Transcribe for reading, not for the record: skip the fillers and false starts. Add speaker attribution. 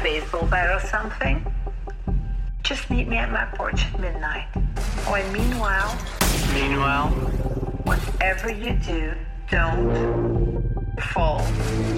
Speaker 1: baseball bat or something? Just meet me at my porch at midnight. Oh, and meanwhile, whatever you do, don't fall.